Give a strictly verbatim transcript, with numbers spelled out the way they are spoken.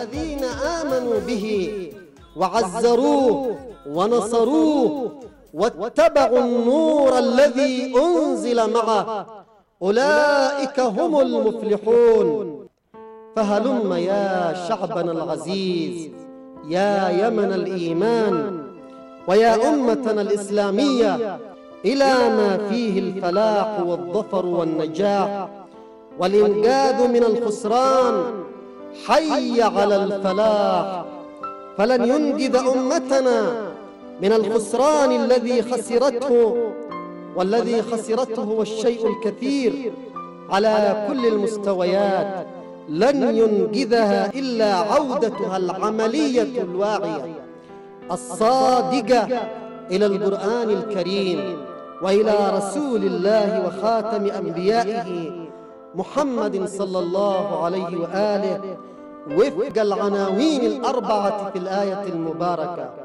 الذين آمنوا به وعزروه ونصروه واتبعوا النور الذي أنزل معه أولئك هم المفلحون. فهلم يا شعبنا العزيز، يا يمن الإيمان، ويا أمتنا الإسلامية، إلى ما فيه الفلاح والظفر والنجاح والإنقاذ من الخسران. حي على الفلاح، فلن ينقذ أمتنا من الخسران الذي خسرته، والذي خسرته هو الشيء الكثير على كل المستويات. لن ينقذها إلا عودتها العملية الواعية الصادقة إلى القرآن الكريم وإلى رسول الله وخاتم أنبيائه محمد صلى الله عليه وآله، وفق العناوين الأربعة في الآية المباركة: